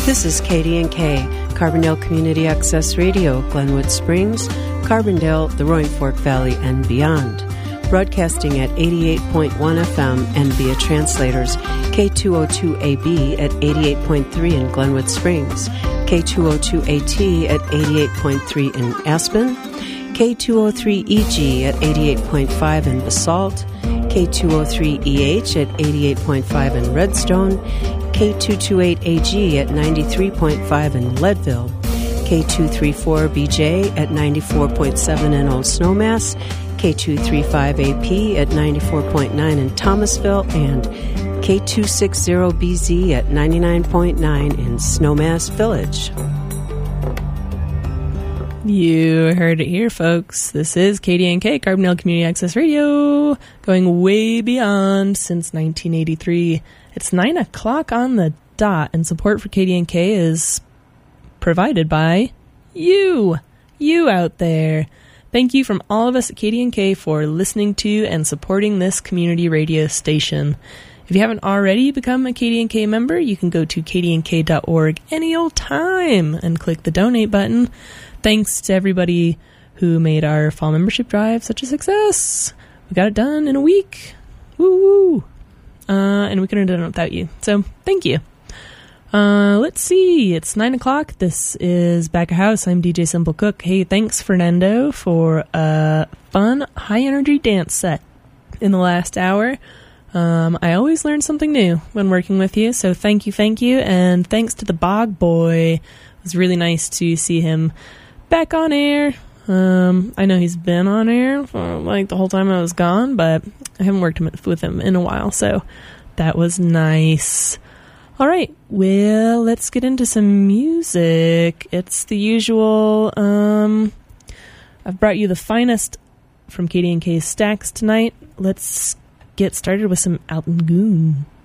This is KDNK, Carbondale Community Access Radio, Glenwood Springs, Carbondale, the Roaring Fork Valley, and beyond. Broadcasting at 88.1 FM and via translators K202AB at 88.3 in Glenwood Springs, K202AT at 88.3 in Aspen, K203EG at 88.5 in Basalt, K203EH at 88.5 in Redstone, K228AG at 93.5 in Leadville, K234BJ at 94.7 in Old Snowmass, K235AP at 94.9 in Thomasville, and K260BZ at 99.9 in Snowmass Village. You heard it here, folks. This is KDNK, Carbondale Community Access Radio, going way beyond since 1983. It's 9 o'clock on the dot, and support for KDNK is provided by you out there. Thank you from all of us at KDNK for listening to and supporting this community radio station. If you haven't already become a KDNK member, you can go to kdnk.org any old time and click the donate button. Thanks to everybody who made our fall membership drive such a success. We got it done in a week. Woo-woo! And we couldn't have done it without you. So, thank you. Let's see. It's 9 o'clock. This is Back of House. I'm DJ Simple Cook. Hey, thanks, Fernando, for a fun, high-energy dance set in the last hour. I always learn something new when working with you, so thank you. And thanks to the Bog Boy. It was really nice to see him back on air. I know he's been on air for like the whole time I was gone, but I haven't worked with him in a while, so that was nice. All right, well, let's get into some music. It's the usual. I've brought you the finest from KDNK's stacks tonight. Let's get started with some Alton Goon.